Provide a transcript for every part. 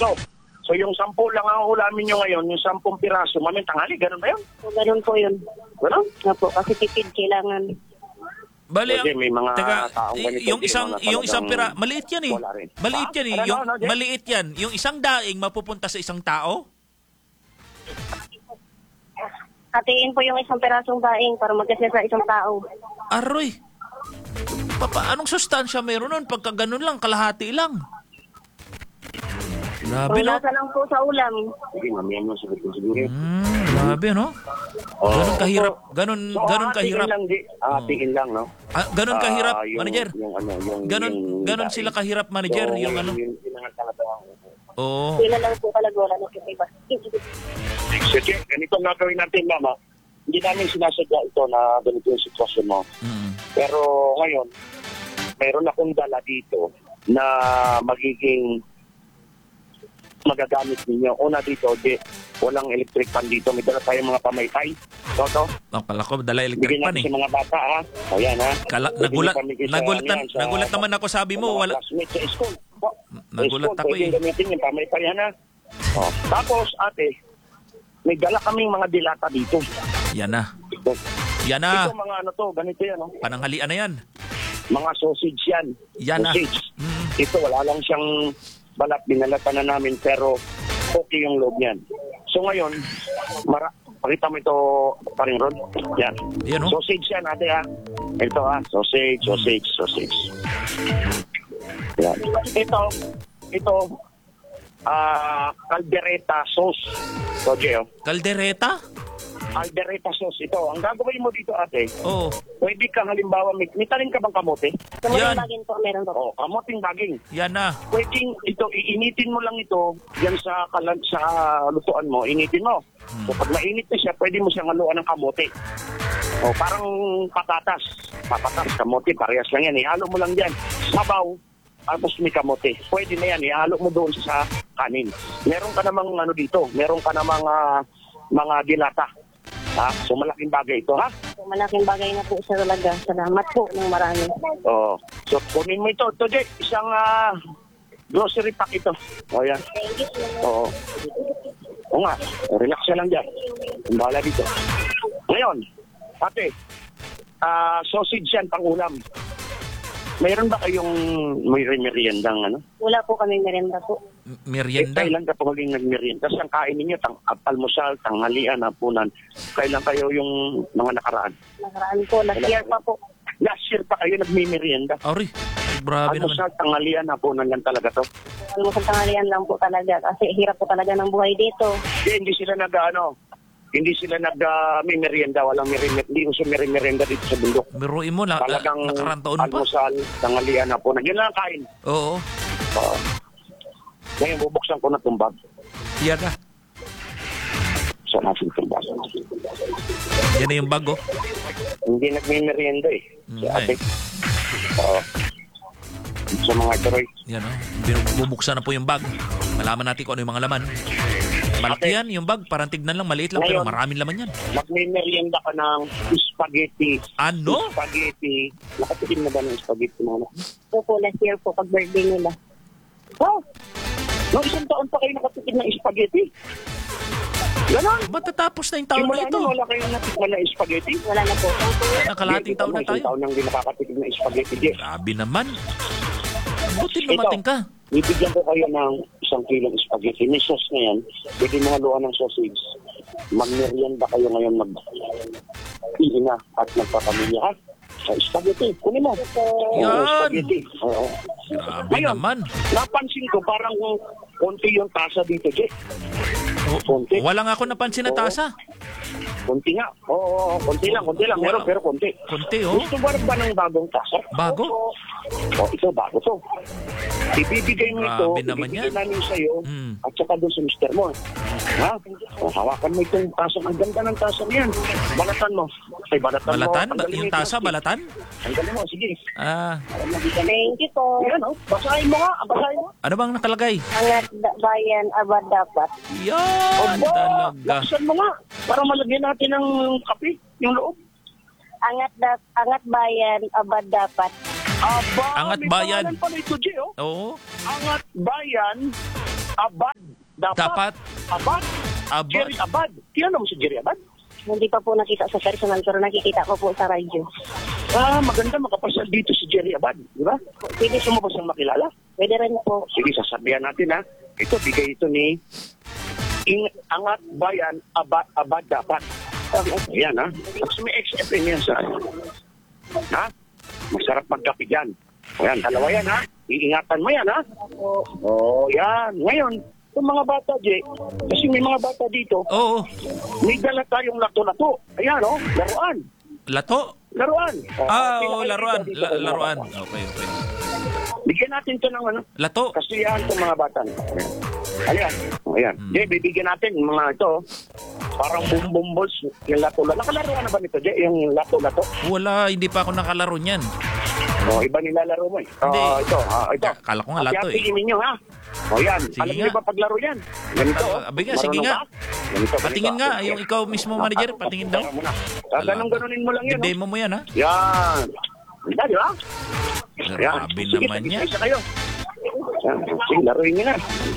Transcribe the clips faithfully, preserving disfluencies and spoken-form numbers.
piraso. So yung sampu lang ang ulamin nyo ngayon, yung sampung piraso, maming tanghali, ganun ba yun? So, ganun po yun. Ganun? Nga po, kasi tipid kailangan. Bali, Kasi may mga taga, taong ganito yung din isang na yung isang pira, talagang maliit yan eh. wala rin. Maliit Ha? yan eh. Ano, Yung ano, ano, Jay? maliit yan. Yung isang daing mapupunta sa isang tao? Hatiin po yung isang pirasong daing para magkasya sa isang tao. Aroy. Papa, anong sustansya meron nun? Pagka ganun lang, kalahati lang. Grabe, no? Pangasa lang po sa ulam. Sige, mamaya mo sagot ko siguro. Hmm, grabe, no? Ganun kahirap. Ganun, So, ganun hatiin kahirap. lang, di, hatiin lang, no? Ah, ganun kahirap, Ah, yung- manager. Yung, ano, yung, Ganun, yung ganun daing. sila kahirap, manager. So, Yung ano. Yung, yung, Oo. Sila lang po talaga wala na iba. Sige, ganito ang gagawin natin, Mama. Hindi namin sinasadya ito na ganito yung sitwasyon mo. Mm. Pero ngayon, mayroon akong dala dito na magiging magagamit ninyo. Una dito, di, walang electric pan dito. May dala tayong mga pamaytay. Toto, Akala ko, dala electric bigyan pan natin eh. sa mga bata, ha? O yan, ha? Kala, Pwede nagulat, nyo pamigay sa- nagulat, yan, sa- nagulat naman ako, sabi sa mo, mga wala. classmates sa school. Po. Nagulat Sa ako school, eh. pwede gamitin yung pamaytay, ha? O, tapos, ate, may dala kaming mga dilata dito. Yan na. Ito. Yan na. Ito mga ano to, ganito yan, no? Pananghalian na yan. Mga sausage yan. Yan na. Sausage. Mm. Ito, wala lang siyang balat, binalatan na namin, pero okay yung loob niyan. So ngayon, mara pakita mo ito, paring Rod. Yan. Yan, oh. Sausage yan, ate, ha? Ito, ha? Sausage, sausage, sausage. Yan. Ito, ito, ah, caldereta sauce. So, Gio, Kaldereta? caldereta sauce. Ito, ang gagawin mo dito, ate, Oo. pwede kang halimbawa, may, may tanim ka bang kamote? Sa Yan. mga bagin po, meron po. Oo, kamoting baging. Yan na. Pwedeng ito, iinitin mo lang ito yan sa kalan, sa lutuan mo, initin mo. So pag mainit na siya, pwede mo siyang haluan ng kamote. O parang patatas. Patatas, kamote, parehas lang yan. Ihalo mo lang yan. Sabaw, tapos may kamote. Pwede na yan, ihalo mo doon sa kanin. Meron ka namang ano dito, meron ka namang ah, mga dilata. Ha? So malaking bagay ito, ha? So, malaking bagay na po sa talaga. Salamat po ng marami. Oo. So kunin mo ito. Ito, Jay, isang ah, grocery pack ito. O yan. Thank you. Oo. Oo nga, relax ka lang dyan. Ang bahala dito. Ngayon, ate, ah, sausage yan pang ulam. Mayroon ba kayong may meriendang ano? Wala po kami merenda po. M- Eh, Merienda. kailan ka pa huling nag-merienda? Tapos ang kain ninyo, tang, almusal, tanghalian, hapunan. Kailan kayo yung mga nakaraan? Nakaraan po, last year pa po. Last year pa kayo nagmi-merienda. Aroy. Grabe naman. Almusal, tanghalian, hapunan lang talaga to. Almusal tanghalian lang po talaga kasi hirap po talaga ng buhay dito. Hindi, hindi sila nag, ano, hindi sila nag, uh, may merienda, walang merienda, hindi uso merienda dito sa bundok. Biruin mo, na, na, Talagang nakarang taon pa. almusal, tanghalian, hapunan. Yun lang ang kain. Oo. Uh, ngayon, bubuksan ko na itong bag. Yan na. Sa natin itong bag. Yan na yung bago. Hindi nagme-merienda eh. Si Mm, ate. ay. Uh, sa mga turoy. Yan o. Bubuksan na po yung bag. Malaman natin kung ano yung mga laman. Malaki Okay. yan, yung bag. Parang tignan lang, maliit lang. Pero Ngayon, maraming laman yan. Magme-merienda ka ng spaghetti. Ano? Spaghetti. Nakatikim na ba ng spaghetti mo? So po, last year po, pag birthday nila. Oh! Noong isang taon pa kayo nakatikim ng spaghetti. Ganon. Matatapos na yung taon Simula na ito. nun, wala kayong natikman ng spaghetti. Wala na po. Nakalating taon na Isang tayo. taon nang hindi nakakatikim ng spaghetti. Yes. Grabe naman. Buti Ito. lumating ka. Bibigyan ko kayo ng isang kilong spaghetti. May sauce na yan. Pwede mga luwan ng sausage. Mag-merienda kayo ngayon mag iina at magpapamilya ha. Sa spaghetti. Kunin mo. Yan. Oo, spaghetti. Oo. Grabe Ngayon, naman. napansin ko parang konti yung tasa dito, Jay. O, Konti. wala nga ako napansin na tasa. Konti nga. Oo, oo, konti lang, konti lang. Meron, Wala. pero konti. Konti, oh. Gusto mo rin ba ng bagong tasa? Bago? Oh, ito, bago to. Ibibigay mo ito, Grabe naman ibibigay yan. namin sa'yo, Hmm. at saka doon sa mister mo. Ha? O, hawakan mo itong tasa. Ang ganda ng tasa niyan. Balatan mo. Ay, balatan Balatan? mo. Ba- Tanggalin yung mo tasa, plastic. balatan? Tanggalin mo, sige. Ah, Thank you po. Yan, oh. Basahin mo nga. Basahin mo. ano bang nakalagay? Angat da- bayan, abad dapat. Yan, Aba, talaga. laksan mo nga. Para malagyan natin ng kape, yung loob. Angat da angat bayan, abad dapat. Aba, Angat may bayan. pangalan pala ito, Jay, oh. Oo. Angat bayan, abad Dapat. Dapat. Abad. Abad. Jerry Abad. Kaya mo si Jerry Abad? Hindi pa po nakita sa personal pero nakikita ko po sa radyo. Ah, maganda makapasal dito si Jerry Abad, di ba? Pwede mo ba siyang makilala? Pwede rin po. Sige, sasabihan natin ha. Ito, bigay ito ni Ing Angat Bayan Abad, Abad dapat. Ayan ha. Tapos may X F N yan sa ha? Masarap magkape dyan. Ayan, dalawa yan ha. Iingatan mo yan ha. Oo, oh, yan. Ngayon, itong mga bata, Jay, kasi may mga bata dito, Oo. may dala tayong lato-lato. Ayan o, laruan. Lato? Laruan. Oh, Ah, pinakita oo, laruan. dito La- sa mga laruan. bata. Okay, okay. Bigyan natin ito ng ano, Lato? kasiyahan itong mga bata. Ayan. Ayan. Oh, ayan. Hmm. Jay, bibigyan natin yung mga ito. Parang bumbumbos, yung lato-lato. Nakalaruan na ba nito, Jay? Yung lato-lato? Wala, hindi pa ako nakalaro niyan. Oh, iba nilalaro mo eh. Hindi. Oh, ito, ah, ito. Ka- kala ko nga lato eh. Hati-hatiin ninyo, ha? O yan. Sige Alam nga. niyo ba paglaro yan? Ganito. Ah, abay nga, sige Marunong nga. ka? Ganito, Patingin ganito. nga, yung ikaw mismo, manager, patingin daw. Ah, ganun-ganunin mo lang yan. oh. Demo mo yan, ha? Yan. Ganda, di ba? Grabe Sige, naman yan. tag-isa kayo. Yan. Sige, laruin niyo na.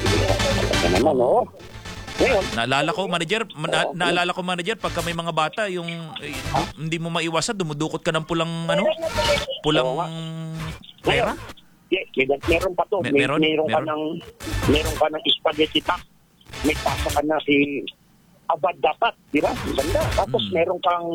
Ito naman, oo. Ngayon, Naalala ko, manager, ma- na- naalala ko, manager, pagka may mga bata, yung eh, hindi mo maiwasan, dumudukot ka ng pulang, ano, pulang pera. yeah, may, meron pa to. Me- May, meron? meron, ka Meron? ng, meron ka ng spaghetti pack. May pasa ka na si Abad dapat, di ba? Ganda. Tapos Mm. meron kang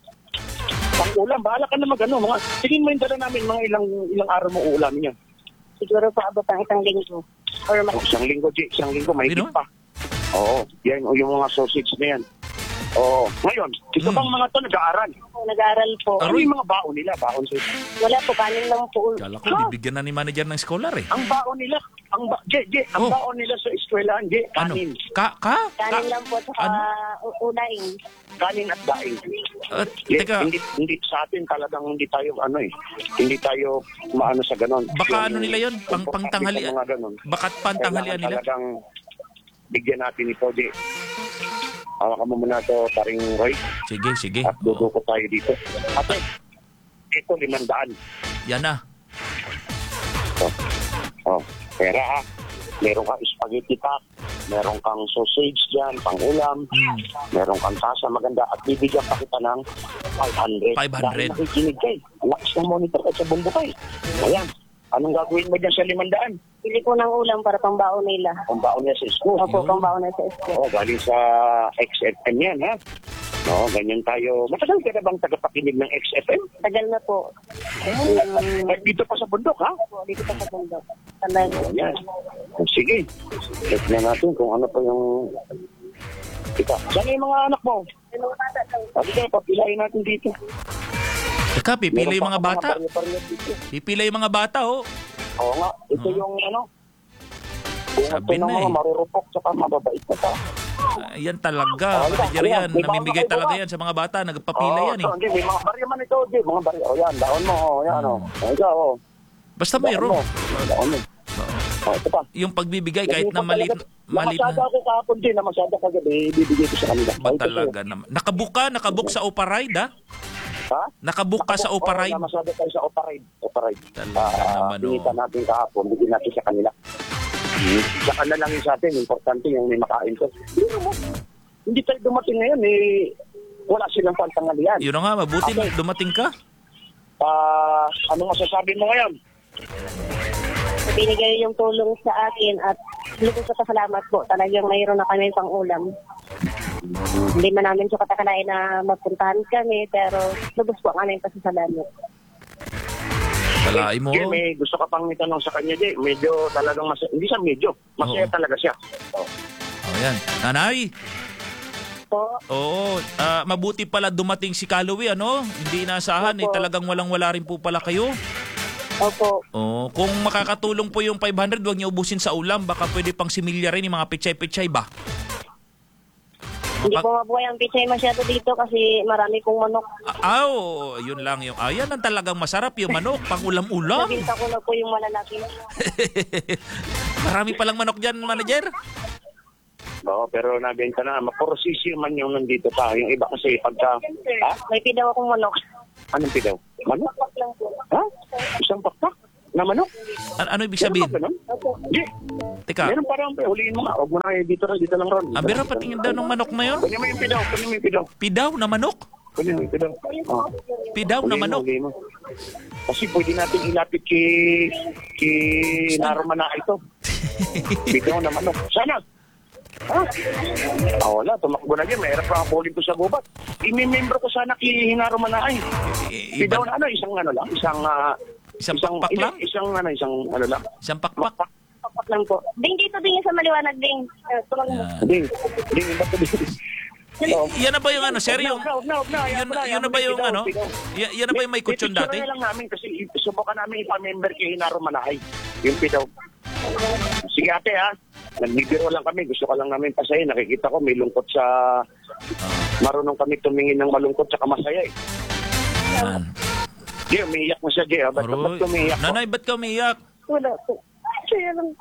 pang ulam. Bahala ka na mag-ano. Mga, tingin mo yung dala namin, mga ilang ilang araw mo uulamin yan. Siguro po abot ang isang linggo. Or mas Oh, isang linggo, G. Isang linggo, may Ano? pa. Oo. Yan, o yung mga sausage na yan. Oo. Ngayon, ito Mm. bang mga to nag-aaral? nag-aaral po. Ano Aroy. yung mga baon nila? Baon sa Wala po, kanin lang po. Kala ko, bibigyan na ni manager ng scholar, eh. Ang baon nila, ang ba, J, J, ang Oh. baon nila sa eskwelahan, J, Ano? kanin. Ka? Ka? Kanin Ka? lang po, saka Ano? u- unaing. Kanin at daing. Uh, J, teka, hindi, hindi sa atin talagang hindi tayo, ano eh, hindi tayo maano sa ganon. baka Yung- ano nila yun? Pang, yung pangtanghalian? mga ganon. Bakat pantanghalian Kailangan nila? talagang bigyan natin ito, J. Hawakan mo muna ito, paring Roy, Sige, sige. at Oo. duduko tayo dito. Ate, ito limandaan. Yan na. Oh, oh, pera ha. Meron kang spaghetti pack, meron kang sausage dyan, pang ulam, Hmm. meron kang tasa maganda, at bibigyan pa kita ng five hundred. five hundred. Dahil nakikinig kayo, lakas ng monitor at sa bumbo kayo. Ayan, anong gagawin mo dyan sa limandaan? Pili po ng ulam para pang baon nila. Kung baon niya sa school. Opo, pang baon na sa school. Oo, galing sa X F M yan, ha? No, ganyan tayo. Matagal ka na bang tagapakinig ng X F M? Tagal na po. Um, dito pa sa bundok, ha? Po, dito pa sa bundok. Talaga. Yan. Sige. Check na natin kung ano pa yung... Ika, saan yung mga anak mo? Yung mga bata daw. Sabi ka, papilayin natin dito. Teka, pipila Meron yung pa mga akong bata. barya-barya dito. Pipila yung mga bata, oh. Oo nga, ito Hmm. yung ano. Kung Sabi ito ng na mga eh. marurupok tsaka mababait na pa. Ah, yan talaga, Oh, manager ayan, yan. may Namimigay mga talaga iba. yan sa mga bata. Nagpapila Oo, yan, eh. ito, hindi, may mga barya man ito, di. Mga barya. O yan, daon mo. O yan, o. Hmm. O ikaw, o. Basta Daon mayroon. mo. Daon mo. Oo. O, ito pa. Yung pagbibigay, kahit na Naging maliit, talaga- maliit Namasada na. ako kahapon din, namasada kagabi, ibibigay ko sa kanila. Ba O, ito talaga naman. Nakabook ka, nakabook sa Opa Ride, ha? sa'yo. Ha? Nakabook ka sa Opa Oo, Ride. namasada tayo sa Oparide. Oparide. Talaga naman, oh. Pinita natin kahapon, bigyan natin sa kanila. Hmm. Saka na lang yung sa atin, importante yung may makain ko. Hindi mo, hindi tayo dumating ngayon, eh, wala silang pantangalian. Yun na nga, mabuti Okay. dumating ka. Ah, ano masasabi mo ngayon? Binigay yung tulong sa akin at lubos sa pasalamat po. Talagang mayroon na kami pang ulam. Hindi man namin siya katakalain na magpuntahan kami, pero lubos po ang aming pasasalamat. Palay mo. Jay, may gusto ka pang itanong sa kanya, Jay. Medyo talagang masaya. Hindi siya medyo. Masaya Oo. talaga siya. Oh. Oh, yan. Nanay, Po, oo, ah, mabuti pala dumating si Calloway, ano? Hindi inaasahan, eh, Opo. talagang walang-wala rin po pala kayo. opo. Oh, kung makakatulong po yung five hundred, wag niyo ubusin sa ulam. Baka pwede pang similya rin yung mga pechay-pechay ba? Hindi Mapag- po mabuhay ang pichay masyado dito kasi marami pong manok. Ah, oh, yun lang yung. Ayan ang talagang masarap yung manok, pang ulam-ulam. Nabinta ko na po yung malalaki. Marami palang manok diyan, manager. Oo, pero nabenta na. Maprosesyo man yung nandito pa. Yung iba kasi pagka... Ha? May pidaw akong manok. Anong pidaw? Manok? Pak lang po. Ha? Isang pakpak? Na manok? Ano, ano ibig Meron sabihin? ba ganun? Di. Teka, Meron parang, huliin mo nga. Huwag mo na eh, dito, dito lang ron. ah, pero patingin daw ng manok na yun. Kunin mo yung pidaw, kunin mo yung pidaw. Pidaw na manok? Kunin mo yung pidaw. Oh. Pidaw na Huliin mo, manok? huliin mo. Kasi pwede natin ilapit kay, kay Narumana ito. Pidaw na manok. Sana. Ha? Ah, wala, tumakbo na dyan. Mahirap pa ang to sa gubat. Imi-membro ko sana kay Hinarumana ay. I- Pidaw iba- na ano, isang ano lang, isang... ah, Isang pakpak hindi, lang? Isang ano, isang ano lang. Isang pakpak? Papak lang po. Ding, dito din yung sa maliwanag, Ding. Uh, tulong mo. Yan. Hindi, hindi, iba to din. Y- yan na ba yung ano, sir? Yung, Huwag na, huwag na, yun, huwag na, yun na ba yung pidaw, ano? pidaw. Y- yan na ba yung may kutsyon Pipicture dati? na lang namin kasi subukan namin ipa-member kay Hinaro Manahay. Yung pidaw. Sige ate ha, nagbibiro lang kami. Gusto ka lang namin pasayin. Nakikita ko may lungkot sa... Marunong kami tumingin ng malungkot sa masaya eh. Yan. Di, umiiyak mo siya, Di. Ha? Ba't, ba't Aroy. umiiyak ko? Nanay, ba't ka umiiyak? Wala po. Kaya lang.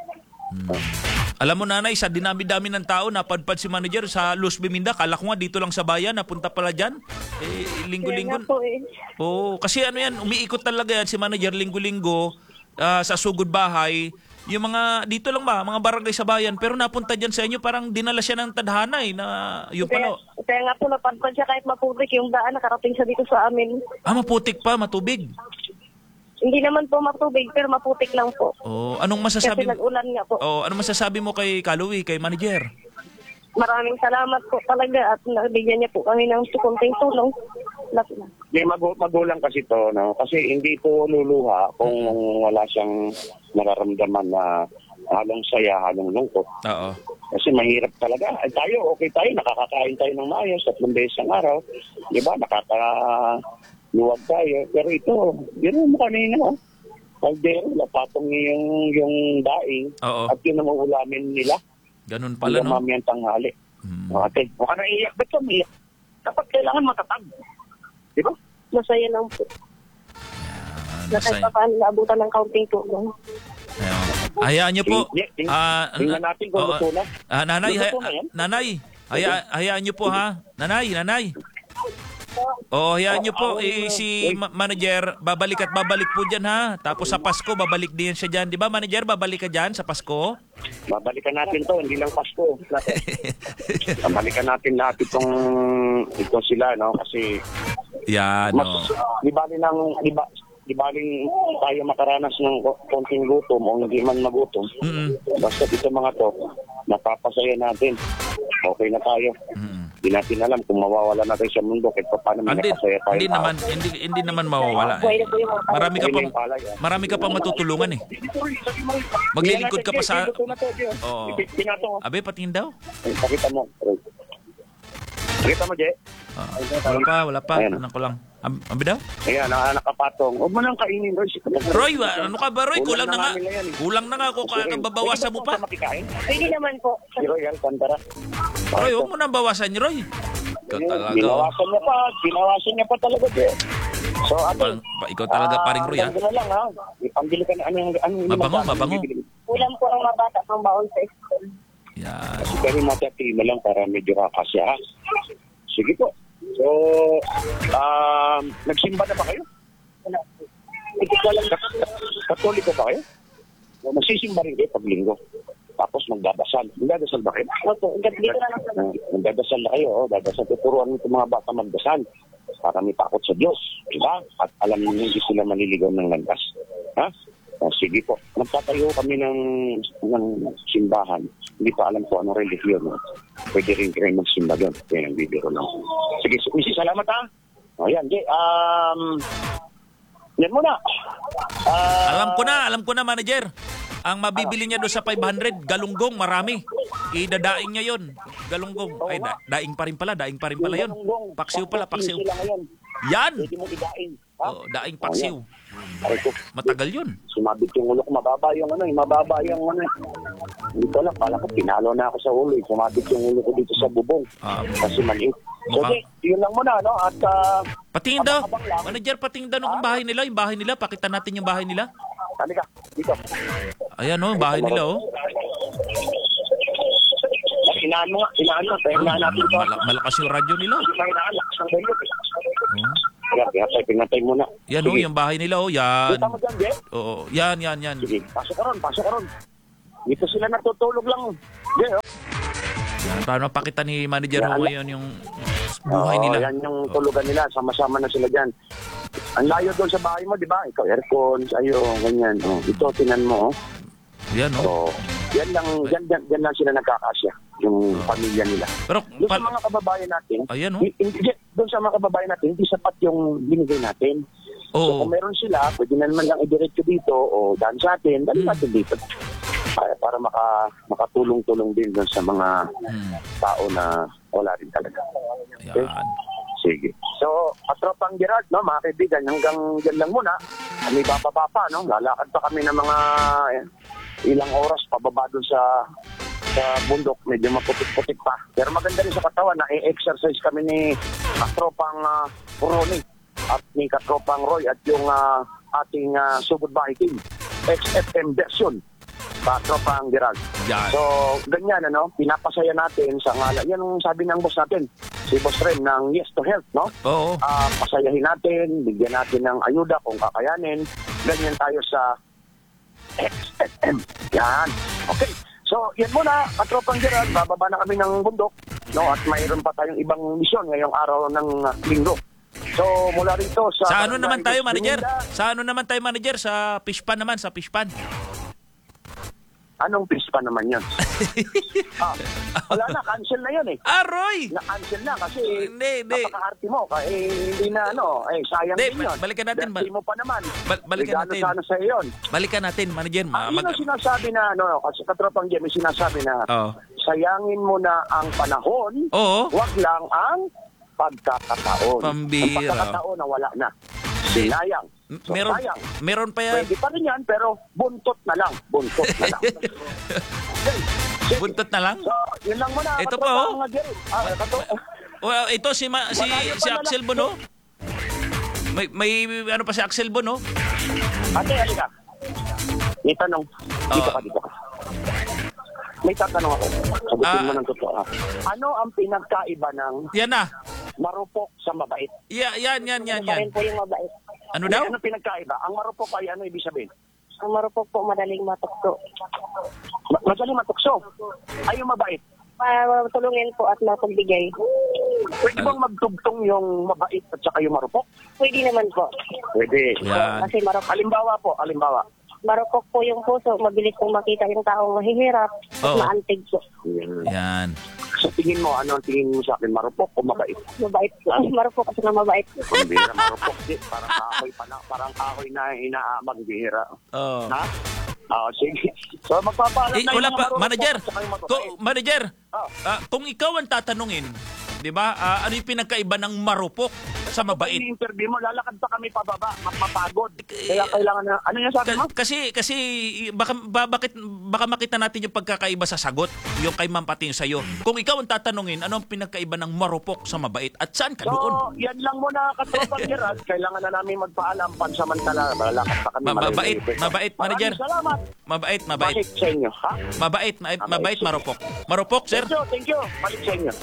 Alam mo nanay, sa dinami-dami ng tao, napadpad si manager sa Luz Biminda. Kala ko nga dito lang sa bayan, napunta pala dyan. Eh, Kaya linggo-linggo. nga po eh. Oo, kasi ano yan, umiikot talaga yan si manager linggo-linggo ah, sa sugod bahay. Yung mga, dito lang ba, mga barangay sa bayan. Pero napunta dyan sa inyo, parang dinala siya ng tadhana eh, na yung Kaya, pala. kaya nga po napadpad siya kahit maputik yung daan nakarating siya dito sa amin. Ah, maputik pa, matubig. Hindi naman po matubig pero maputik lang po. Oh, anong Kasi masasabi mo? nag-ulan nga po. Oh, anong masasabi mo kay Kaloy, kay manager? Maraming salamat po talaga at nabigyan niya po kami ng konting tulong. Lap na. Di, mag- magulang kasi to, no? Kasi hindi to luluha kung wala siyang nararamdaman na halong saya, halong lungkot. Oo. Kasi mahirap talaga. Ay, tayo, okay tayo, nakakakain tayo ng maayos tatlong beses ang araw. Di ba? Nakakaluwag tayo. Pero ito, yun mo kanina, oh. Kaldero, lapatong niya yung, yung daing. Oo. At yun ang ulamin nila. Ganun pala, no? Mamayang tanghali. Hmm. Ate, mukha na iiyak. Ba't ka umiiyak? Dapat kailangan matatag. Di ba? Masaya lang po. Ah, Na kahit nasay- pa paano naabutan ng kaunting tulong. Ayun. Hayaan niyo po. Ting- ting- Ah, tingnan natin kung oo. luto na. Ah, nanay, Luto hay- na yan? nanay, haya, hayaan niyo po ha. Nanay, nanay. Oo, hayaan niyo po. Eh, si ma- manager, babalik at babalik po dyan ha. Tapos sa Pasko, babalik din siya dyan. Di ba, manager, babalik ka dyan sa Pasko? Babalikan natin to, hindi lang Pasko. Babalikan natin lahat itong ito sila, no? Kasi Yan, mas, no. di bali ng, di ba, di baling tayo makaranas ng konting gutom o hindi man magutom. Mm-mm. Basta ito mga to, napapasaya natin. Okay na tayo. Mm-mm. Hindi natin alam kung mawawala na tayo sa mundo kahit pa paano may Hindi, napasaya tayo. hindi naman, hindi, hindi naman mawawala. Buhay Eh. na po yung mga tao. Marami ka Ayun pang yung palay, ah. marami ka pang matutulungan eh. Maglilingkod ka pa sa... Oo. Pinato. Abe, patingin daw. Ay, pakita mo. Pakita mo, Jay. Ah, wala pa, wala pa. Ayan. Ano ko lang. Am- Abi daw? Ayan, naka- nakapatong. Huwag mo nang kainin, Roy. Roy, wa- ano ka ba, Roy? Kulang na nga. nila yan, eh. Kulang na nga ako. Kaya babawasan mo pa. Makikain? Pwede naman po. Si Roy, Alcantara. Roy, huwag mo nang bawasan, Roy. Ikaw talaga. oh. Binawasan niya pa. Binawasan niya pa talaga, Jay. So, ate. Parang, pa, ikaw talaga, ah, paring Roy, ha? ganun na lang, ha? Pambili ka na. Ano, ano, ano, Mabango, ano, mabango. bibili? Ulam po ang mabata pang baon sa school. Yan. Kasi kami matati mo lang para medyo kakasya, ha? Sige po. So, um, nagsimba na ba kayo? Wala po. Ito ka lang, kat- kat- katoliko ba kayo? Magsisimba rin kayo pag linggo. Tapos magdadasal. Magdadasal ba kayo? Opo, gabi dito na lang sa Uh, magdadasal na kayo. Oh. Dadasal. Tuturuan mo itong mga bata magdasal para may takot sa Diyos. Diba? At alam niyo hindi sila maniligaw ng landas. Ha? Oh, sige po. Nagtatayo kami ng, ng simbahan. Hindi pa alam ko anong religiyon. No? Pwede rin kayo magsimba doon. Kaya ang bibiro lang. Sige, Missy, salamat ha. O yan, Jay. Um, yan muna. Ah, Alam ko na, alam ko na, manager. Ang mabibili niya doon sa five hundred, galunggong, marami. Idadaing niya yon. Galunggong. Ay, da- daing pa rin pala, daing pa rin pala yon. Galunggong. Paksiw pala, paksiw. Sila ngayon. Yan! Pwede mo idaing. Ha? Oh, daing paksiw. Ay, ko. Matagal yun. Sumabit yung ulo ko. Mababa yung ano eh. Mababa yung ano eh. Dito lang. Pala ko, pinalo na ako sa ulo eh. Sumabit yung ulo ko dito sa bubong. Ah. Kasi maliit. So, Mukhang- okay, yun lang muna, no? At, ah, Patingin daw. Abang-abang lang. Manager, patingin daw ng bahay nila. Yung bahay nila. Pakita natin yung bahay nila. halika. Dito. Ayan oh, yung bahay nila oh. Inaan mo nga. Inaan mo. Kaya inaan natin ito. Mal- malakas yung radyo nila. May inaan. Lakas ng ganyan. Oh. Yan, pinatay, pinatay muna. Yan oh, yung bahay nila oh, yan. Kita mo dyan, Jay? Oo, yan, yan, yan. Sige, pasok ka ron, pasok ka ron. Dito sila natutulog lang. Jay, oh. Yan, para mapakita ni manager Yan. mo ngayon yung buhay Oo, nila. yan yung tulugan nila. Sama-sama na sila dyan. Ang layo doon sa bahay mo, di ba? Ikaw, aircon, sa'yo, ganyan. Oh, ito, tinan mo, oh. Yan oh. So, yan lang, yan, yan, yan lang sila nagkakasya, yung pamilya nila. Pero, Doon pa- sa mga kababayan natin, Ayan, oh. hi- hindi, doon sa mga kababayan natin, hindi sapat yung binigay natin. So, Oo. kung meron sila, pwede na naman lang idiretso dito o daan sa atin, dali Hmm. natin dito. Para, para maka, makatulong-tulong din doon sa mga Hmm. tao na wala rin talaga. Okay? Yan. Sige. So, Katropang Gerard, no, mga kaibigan, hanggang dyan lang muna. Kami bababa pa, no? Lalakad pa kami ng mga eh, ilang oras pababa doon sa sa bundok. Medyo maputik-putik pa. Pero maganda rin sa katawan na i-exercise kami ni Katropang uh, Ronnie at ni Katropang Roy at yung uh, ating uh, Sugod Bahay Team. X F M version. Katropang Gerard. Yan. So, ganyan, ano, pinapasaya natin sa ngalan. Yan ang sabi ng boss natin, si Boss Rem ng Yes to Health, no? Oo. Ah, pasayahin natin, bigyan natin ng ayuda kung kakayanin. Ganyan tayo sa X F M. Yan. Okay. So, yan muna, Katropang Gerard, bababa na kami ng bundok, no? At mayroon pa tayong ibang misyon ngayong araw ng uh, linggo. So, mula rito sa... Sa ano naman tayo, manager? Bininda, Sa ano naman tayo, manager? Sa Fishpan naman, sa Fishpan. Anong pispa naman yun? ah, wala na, cancel na yun eh. Aroy! Na-cancel na kasi Hindi, hindi. napaka-arty mo. Eh, hindi na ano, eh, sayang Hindi, din yun. balikan natin, Dati mo pa naman. Bal- balikan Regalo natin. sana sa yun. Balikan natin, manager. Ma- Ah, yun mag- ang sinasabi na, ano, kasi Katropang Jim, may sinasabi na, Oo. sayangin mo na ang panahon, Oo. wag lang ang pagkakataon. Pambira. Ang pagkakataon na wala na. Sinayang. So, Meron, sayang. meron pa yan. Pwede pa rin yan, pero buntot na lang. Buntot na lang. Okay. Sige. Buntot na lang? So, yun lang muna. Ito pa, Katropang oh. Jerry. Ah, katro- Well, ito si ma- si Malayo pa si na Axel lang. Bono. May may ano pa si Axel Bono? Ate, halika. May tanong. Dito Oo. ka, dito ka. May tatanong ako. Sagutin Ah. mo ng totoo. ah. Ano ang pinagkaiba ng Yan na. marupok sa mabait? Ya, yan, yan, yan, Ano pa yan. rin po yung mabait. Ano daw? Ano pinagkaiba? Ang marupok ay ano ibig sabihin? Ang marupok po, madaling matukso. Ma- Madaling matukso. Ay yung mabait. Uh, tulungin po at mapagbigay. Pwede bang magtugtong yung mabait at saka yung marupok? Pwede naman po. Pwede. Yan. Kasi marupok, Halimbawa po, halimbawa. marupok po yung puso. Mabilis pong makita yung taong mahihirap. At Oo. maantig po. Yan. Sa tingin mo, ano ang tingin mo sa akin? Marupok o mabait? Mabait po. Marupok kasi na mabait. Ang bihira, marupok. Di, parang kahoy pa na, parang kahoy na inaamag bihira. Oh. Ha? Ah, sige. So magpapaalam Eh, na wala yung mga pa, marupok manager. at saka yung mabait. Ko, manager. Ah. ah, kung ikaw ang tatanungin, 'di ba? ah, ano yung pinagkaiba ng marupok sa mabait? Ini-interview mo, lalakad pa kami pababa, mapapagod. Kaya kailangan na, ano yung sabi mo? Ka- kasi kasi baka ba, bakit baka makita natin yung pagkakaiba sa sagot, yung kay Ma'am Pati yung sa'yo. Kung ikaw ang tatanungin, ano ang pinagkaiba ng marupok sa mabait at saan ka doon? So, yan lang muna, Katropang Gerard. Kailangan na namin magpaalam pansamantala. Lalakad pa kami. Ma- mabait, malayo-layo. mabait, manager. Maraming salamat. Mabait, mabait. Balik sa inyo, ha? Mabait, mabait, mabait marupok. Marupok, sir? Thank you, thank you. Balik sa inyo.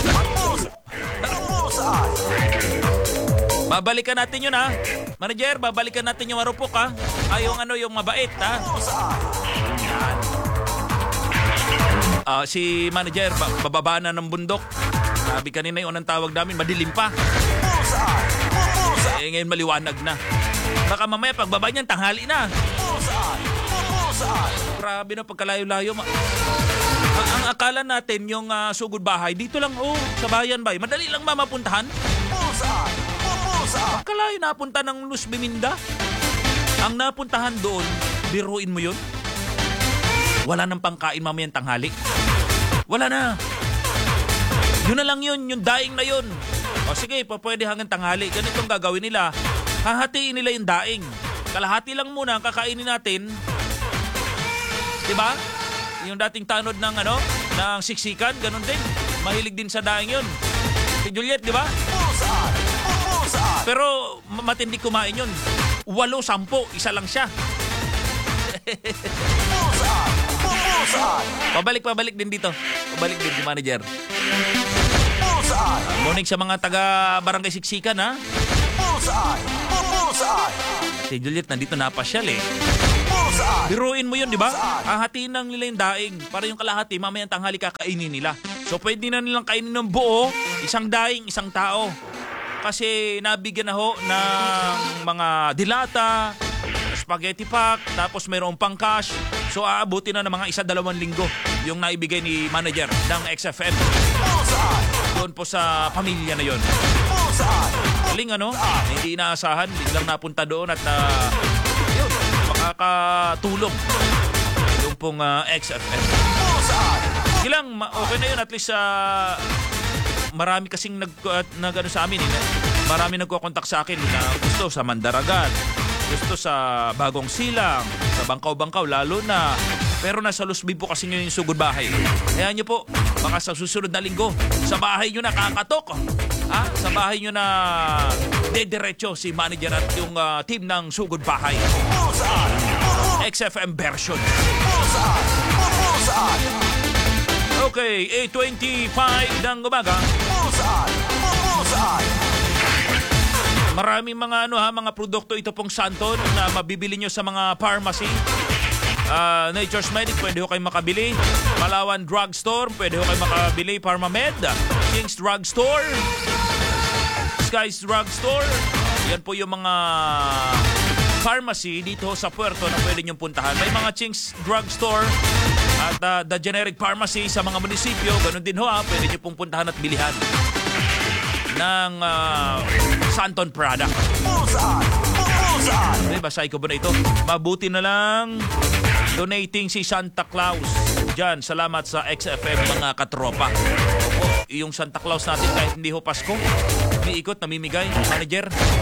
Babalikan natin yun, ha? Manager, babalikan natin yung marupok, ha? Ay, yung ano, yung mabait, ha? Yan. Ah, si manager, ba- bababa na ng bundok. Sabi kanina yung unang tawag namin, madilim pa. Eh, ngayon maliwanag na. Baka mamaya pagbaba niyan, tanghali na. Grabe na pagkalayo-layo. Ma- ang, ang akala natin yung ah, sugod bahay, dito lang, oh, sa bayan bay. Madali lang mamapuntahan. Pagkalayo napunta ng Luz Biminda. Ang napuntahan doon, biruin mo yun. Wala nang pangkain mamayang tanghali. Wala na. Yun na lang yun, yung daing na yun. O sige, pa pwede hanggang tanghali. Ganitong gagawin nila. Hahatiin nila yung daing. Kalahati lang muna ang kakainin natin. Diba? Yung dating tanod ng ano, ng siksikan, ganun din. Mahilig din sa daing yun. Si Juliet, di ba? Pero matindi kumain yun. Walo, sampo, isa lang siya. Pabalik, pabalik din dito. Pabalik din si manager. Uh, morning sa mga taga Barangay Siksikan, ha? Si Juliet, nandito napasyal eh. Biruin mo yun, di ba? Hahatiin lang nila yung daing para yung kalahati, mamayang tanghali kakainin nila. So pwede na nilang kainin ng buo, isang daing, isang tao. Kasi nabigyan na ho ng mga dilata, spaghetti pack, tapos mayroong pang cash. So aabuti na ng mga isa dalawang linggo yung naibigay ni manager ng X F M. Doon po sa pamilya na yon. Galing ano, hindi inaasahan, biglang napunta doon at uh, yun, makakatulong yung pong uh, X F M. Sige lang, okay na yun, at least uh, marami kasing nag, uh, nag ano sa amin, eh, marami nagko-contact sa akin na gusto sa Mandaragat, gusto sa Bagong Silang, sa Bangkaw-Bangkaw lalo na. Pero nasa Lusbi po kasi ngayon yung sugod bahay. Kaya nyo po, baka sa susunod na linggo, sa bahay nyo na kakatok. Ha? Sa bahay nyo na dediretso si manager at yung uh, team ng sugod bahay. X F M version. Okay, eight twenty-five ng umaga. Maraming mga ano ha, mga produkto ito pong Santon na mabibili nyo sa mga pharmacy. Uh, Nature's Medic, pwede ho kayo makabili. Palawan Drugstore, pwede ho kayo makabili. Pharmamed, King's Drugstore, Sky's Drugstore. Yan po yung mga pharmacy dito sa Puerto na pwede nyong puntahan. May mga King's Drugstore at uh, The Generic Pharmacy sa mga munisipyo. Ganun din ho ha, pwede nyo pong puntahan at bilihan ng uh, Santon product. Okay, basahin ko ba na ito? Mabuti na lang donating si Santa Claus. Diyan, salamat sa X F M mga katropa. Opo, yung Santa Claus natin kahit hindi ho Pasko, umiikot, namimigay, manager.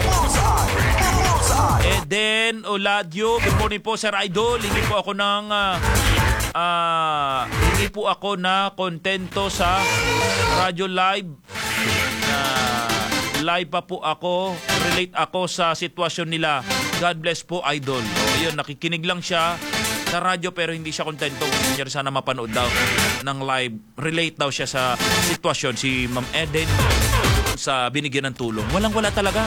And then, Oladio, good morning po Sir Idol. Hingi po ako ng uh, uh, hingi po ako na kontento sa Radio Live. Uh, live pa po ako, relate ako sa sitwasyon nila. God bless po, Idol. O, ayun, nakikinig lang siya sa radyo pero hindi siya kontento. Gusto niya sana mapanood daw ng live. Relate daw siya sa sitwasyon si Ma'am Eden sa binigyan ng tulong. Walang-wala talaga.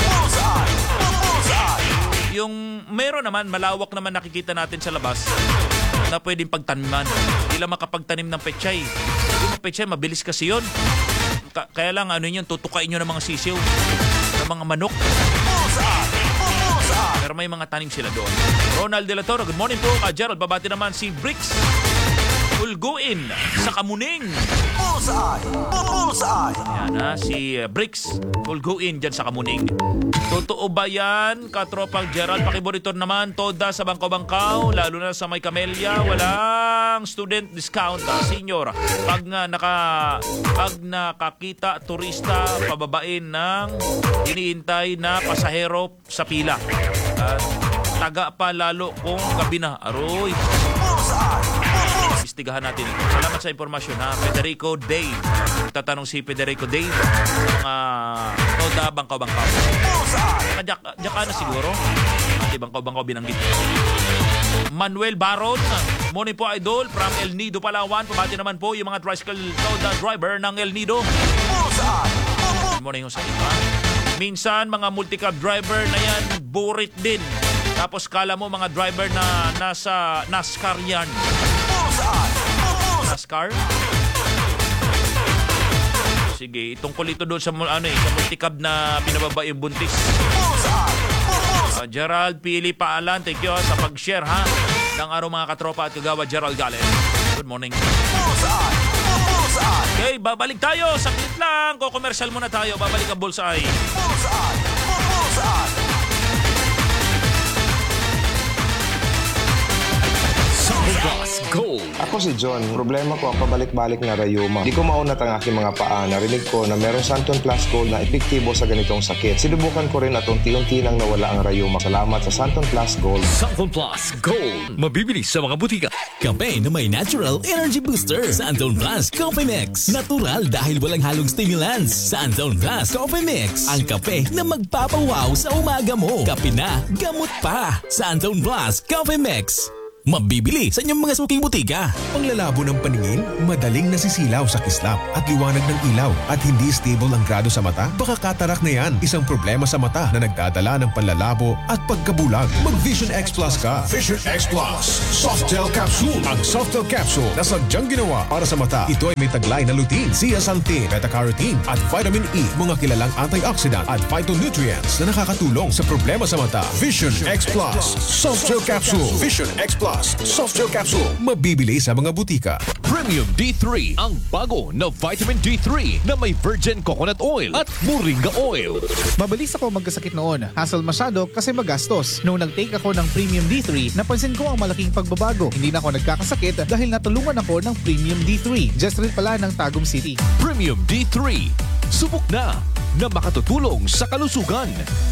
Yung meron naman, malawak naman nakikita natin sa labas na pwedeng pagtaniman. Hindi lang makapagtanim ng pechay. Yung pechay, mabilis kasi yun. Ka- kaya lang, ano yun, tutukain nyo ng mga sisiw, ng mga manok. Pero may mga tanim sila doon. Ronald De La Torre, good morning po. Ka Gerald, babati naman si Bricks Ulguin sa Kamuning. Yan ha, si Bricks Ulguin dyan sa Kamuning. Totoo ba yan, katropang Gerald? Pakiboritor naman, Toda sa Bangkaw-Bangkaw, lalo na sa May Camellia, walang student discount, ah, senior. Pag nga naka, pag nakakita turista, pababain ng iniintay na pasahero sa pila. At taga pa lalo kung gabi na. Aroy. Istigahan natin ito. Salamat sa impormasyon ha. Federico Dave. Tatanong si Federico Dave sa mga Toda Bangkaw-Bangkaw. Diyan na siguro. Ati Bangkaw-Bangkaw binanggit. Manuel Baron. Morning po Idol from El Nido, Palawan. Pabati naman po yung mga tricycle Toda driver ng El Nido. Good morning sa iba. Minsan, mga multi-cab driver na yan, burit din. Tapos kala mo mga driver na nasa NASCAR yan. NASCAR? Sige, tungkol ito doon sa, ano, eh, sa multi-cab na pinababa yung buntis. Uh, Gerald Pili Paalan, thank you sa pag-share ha ng araw mga katropa at kagawa Gerald Galen. Good morning. Okay, babalik tayo. Saklit lang. Ko-commercial muna tayo. Babalik ang Bullseye. Bullseye! Bullseye! Plus Gold. Ako si John. Problema ko ang pabalik-balik na rayuma. Di ko maunat ang aking mga paa. Narinig ko na merong Santon Plus Gold na epektibo sa ganitong sakit. Sinubukan ko rin at unti-unti nang nawala ang rayuma. Salamat sa Santon Plus Gold. Santon Plus Gold. Mabibili sa mga butika. Kape na may natural energy booster. Santon Plus Coffee Mix. Natural dahil walang halong stimulants. Santon Plus Coffee Mix. Ang kape na magpapawaw sa umaga mo. Kape na, gamot pa. Santon Plus Coffee Mix. Mabibili sa inyong mga suking butika. Panglalabo ng paningin, madaling nasisilaw sa kislap at liwanag ng ilaw at hindi stable ang grado sa mata? Baka katarak na yan, isang problema sa mata na nagdadala ng panlalabo at pagkabulag. Mag Vision X Plus ka. Vision X Plus Softel Capsule. Ang Softel Capsule na sadyang ginawa para sa mata. Ito ay may taglay na lutein, zeaxanthin, beta-carotene at vitamin E, mga kilalang antioxidant at phytonutrients na nakakatulong sa problema sa mata. Vision X Plus Softel Capsule. Vision X Plus Softel Capsule. Mabibili sa mga butika. Premium D three, ang bago na vitamin D three na may virgin coconut oil at moringa oil. Mabilis ako magkasakit noon. Hassle masyado kasi magastos. Nung nag-take ako ng Premium D three, napansin ko ang malaking pagbabago. Hindi na ako nagkakasakit dahil natulungan ako ng Premium D three. Just rin pala ng Tagum City. Premium D three. Subok na na makatutulong sa kalusugan.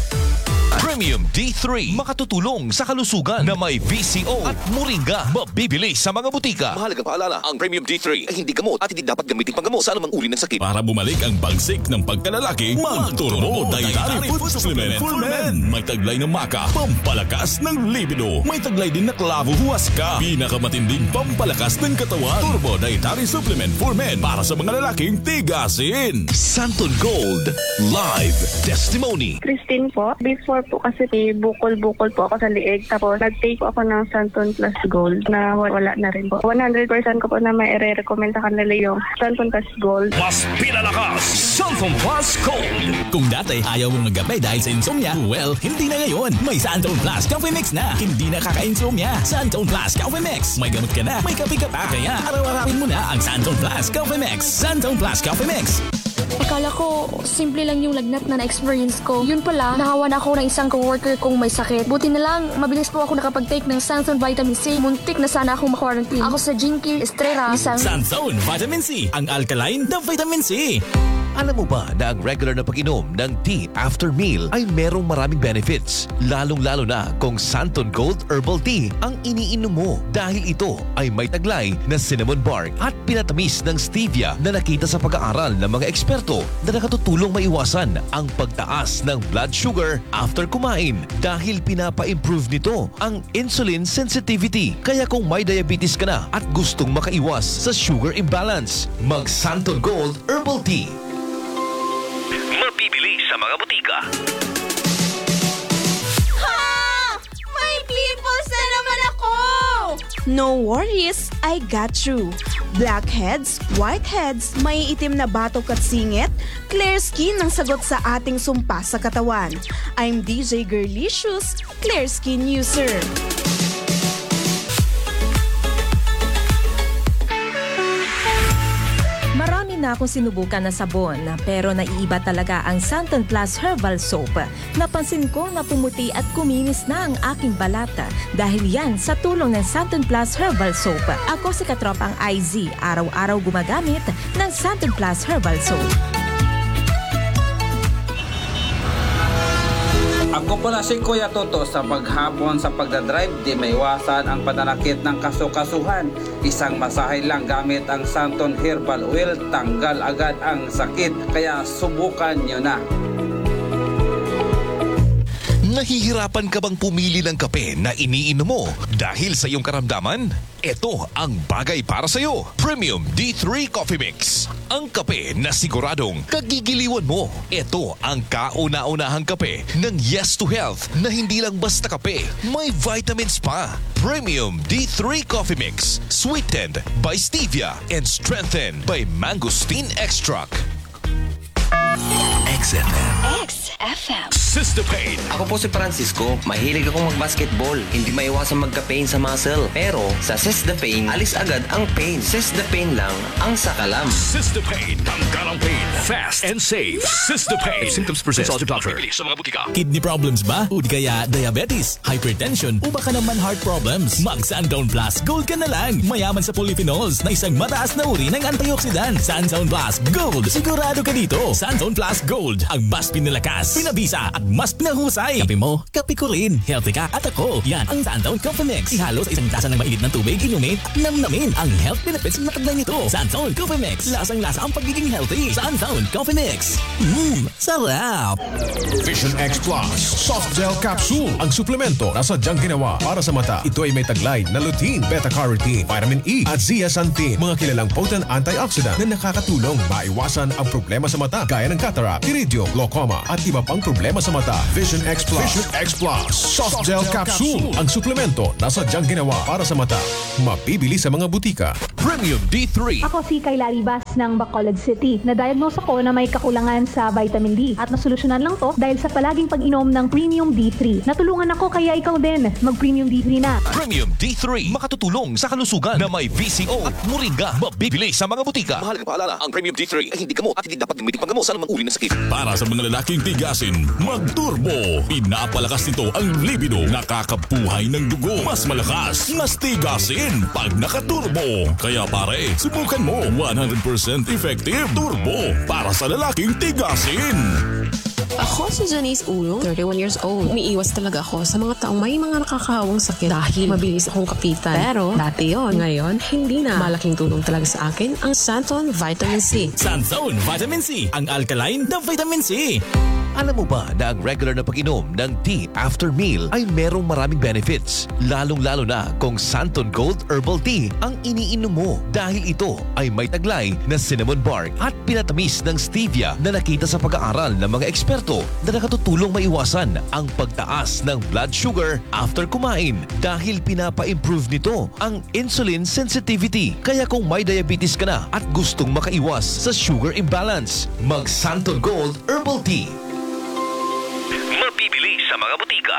Premium D three, makatutulong sa kalusugan na may V C O at moringa. Mabibili sa mga butika. Mahalagang paalala, ang Premium D three ay hindi gamot at hindi dapat gamitin panggamot sa anumang uri ng sakit. Para bumalik ang bagsik ng pagkalalaki, mag-Turbo Dietary Food Supplement for Men. May taglay ng maka, pampalakas ng libido. May taglay din na klavo huwaska, pinakamatinding pampalakas ng katawan. Turbo Dietary Supplement for Men para sa mga lalaking tigasin. Santon Gold Live Testimony. Christine po, before po kasi may bukol-bukol po ako sa liig. Tapos nag-take po ako ng Santon Plus Gold na wala na rin po. one hundred percent ko po na may i-recommend sa kanila yung Santon Plus Gold. Mas pinalakas, Santon Plus Gold. Kung dati ayaw mong magabi dahil sa insomnia, well, hindi na ngayon. May Santon Plus Coffee Mix na. Hindi na kaka-insomnia. Santon Plus Coffee Mix. May gamot ka na, may kape ka pa. Kaya araw-arawin mo na ang Santon Plus Coffee Mix. Santon Plus Coffee Mix. Akala ko, simple lang yung lagnat na na-experience ko. Yun pala, nahawa na ako ng isang coworker kong may sakit. Buti na lang, mabilis po ako nakapag-take ng Santon Vitamin C. Muntik na sana akong makwarantine. Ako sa Jinky Estrella, isang... Santon Vitamin C, ang alkaline na vitamin C. Alam mo ba na ang regular na pag-inom ng tea after meal ay merong maraming benefits? Lalong-lalo na kung Santon Gold Herbal Tea ang iniinom mo dahil ito ay may taglay na cinnamon bark at pinatamis ng stevia na nakita sa pag-aaral ng mga eksperto na nakatutulong maiwasan ang pagtaas ng blood sugar after kumain dahil pinapa-improve nito ang insulin sensitivity. Kaya kung may diabetes ka na at gustong makaiwas sa sugar imbalance, mag Santon Gold Herbal Tea. Mabibili sa mga butika. Ha! May pimples na naman ako! No worries, I got you. Blackheads, whiteheads, may itim na batok at singit, clear skin ang sagot sa ating sumpa sa katawan. I'm D J Girlicious, clear skin user. Marami na akong sinubukan na sabon, pero naiiba talaga ang Santon Plus Herbal Soap. Napansin ko na pumuti at kuminis na ang aking balata dahil yan sa tulong ng Santon Plus Herbal Soap. Ako si Katropang I Z, araw-araw gumagamit ng Santon Plus Herbal Soap. Ako pala si Kuya Toto. Sa paghapon sa pagdadrive, di maiwasan ang pananakit ng kasukasuhan. Isang masahe lang gamit ang Santon Herbal Oil, tanggal agad ang sakit. Kaya subukan nyo na. Nahihirapan ka bang pumili ng kape na iniinom mo dahil sa iyong karamdaman? Ito ang bagay para sa iyo. Premium D three Coffee Mix. Ang kape na siguradong kagigiliwan mo. Ito ang kauna-unahang kape ng Yes to Health na hindi lang basta kape, may vitamins pa. Premium D three Coffee Mix. Sweetened by stevia and strengthened by mangosteen extract. X F M. X F M. Sister Pain. Ako po si Francisco. Mahilig akong mag-basketball. Hindi maiwasan magka-pain sa muscle. Pero sa Sister Pain, alis agad ang pain. Sister Pain lang ang sakalam. Sister Pain. Tanggal ang pain. Fast and safe. Sister Pain. If symptoms persist, consult your doctor. Sa mga butika. Kidney problems ba? O di kaya diabetes, hypertension, o baka naman heart problems? Mag Santon Plus Gold ka na lang. Mayaman sa polyphenols na isang mataas na uri ng antioxidant. Santon Plus Gold. Sigurado ka dito. Santon Plus Gold. Gold, ang mas pinalakas, pinabisa at mas pinahusay. Kape mo, kape ko rin. Healthy ka at ako. Yan ang Suntown Coffee Mix. Ihalo sa isang tasa ng mainit ng tubig, inumin at namnamin ang health benefits na taglay nito. Suntown Coffee Mix. Lasang-lasa ang pagiging healthy. Suntown Coffee Mix. Mmm, sarap. Vision X Plus Soft Gel Capsule, ang suplemento na sadyang ginawa para sa mata. Ito ay may taglay na lutein, beta-carotene, vitamin E at zeaxanthin, mga kilalang potent antioxidant na nakakatulong maiwasan ang problema sa mata gaya ng cataract, iridium, glaucoma at iba pang problema sa mata. Vision X Plus Vision X Plus Soft Gel Capsule, ang suplemento na sadyang ginawa para sa mata. Mabibili sa mga butika. Premium D three. Ako si Kayla Ribas ng Bacolod City. Na-diagnose ako na may kakulangan sa vitamin D at nasolusyonan lang to dahil sa palaging pag-inom ng Premium D three. Natulungan ako kaya ikaw din mag-Premium D three na. Premium D three, makatutulong sa kalusugan na may V C O at moringa. Mabibili sa mga butika. Mahalagang paalala, ang Premium D three ay hindi gamot at hindi dapat gamitin panggamot sa anumang uri ng sakit. Para sa mga lalaking tigasin, mag-turbo. Pinapalakas nito ang libido. Nakakabuhay ng dugo. Mas malakas, mas tigasin pag nakaturbo. Kaya pare, subukan mo. one hundred percent effective turbo para sa lalaking tigasin. Ako si Janice Ulong, thirty-one years old. Umiiwas talaga ako sa mga taong may mga nakakahawang sakit dahil mabilis akong kapitan. Pero dati yon, ngayon hindi na. Malaking tulong talaga sa akin ang Santon Vitamin C. Santon Vitamin C, ang alkaline na vitamin C. Alam mo ba na ang regular na pag-inom ng tea after meal ay merong maraming benefits? Lalong-lalo na kung Santon Gold Herbal Tea ang iniinom mo dahil ito ay may taglay na cinnamon bark at pinatamis ng stevia na nakita sa pag-aaral ng mga eksperto na nakatutulong maiwasan ang pagtaas ng blood sugar after kumain dahil pinapa-improve nito ang insulin sensitivity. Kaya kung may diabetes ka na at gustong makaiwas sa sugar imbalance, mag Santon Gold Herbal Tea. Mabibili sa mga butika.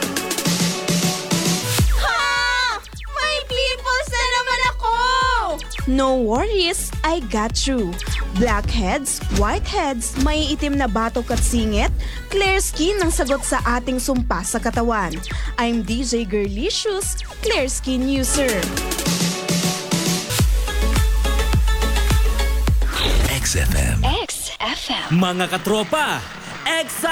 Ha! May pimples na naman ako! No worries, I got you. Blackheads, whiteheads, may itim na batok at singit, clear skin ang sagot sa ating sumpa sa katawan. I'm D J Girlicious, clear skin user. X F M. X F M. Mga katropa, Exa